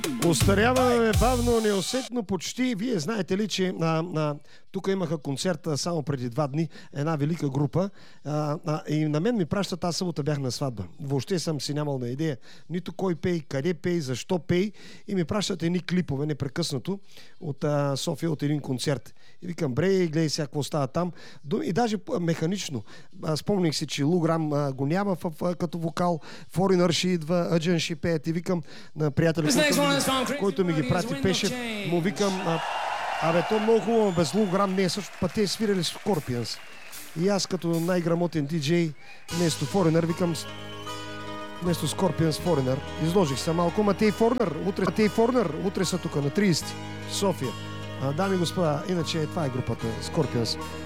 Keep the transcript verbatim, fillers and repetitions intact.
Остаряваме бавно, неусетно почти. Вие знаете ли, че а, а, тук имаха концерта само преди два дни, една велика група а, а, и на мен ми пращат, аз събота бях на сватба. Въобще съм си нямал на идея нито кой пей, къде пей, защо пей и ми пращат едни клипове непрекъснато от а, София, от един концерт. И викам, бре, гледай сега какво става там. И даже механично. А, спомних си, че Луграм а, го няма в, в, като вокал. Foreigner ще идва, Аджен ще пеят и викам на приятели, който, който ми ги прати пеше, му викам, а, абе, то много хубаво, без Луграм не е също, па те свирили Scorpions. И аз като най-грамотен диджей, вместо Foreigner, викам, вместо Scorpions Foreigner, изложих се малко, ма те и Foreigner, утре, те и Foreigner, утре са тук на тридесети в София. А, дами и господа, иначе това е групата Scorpions.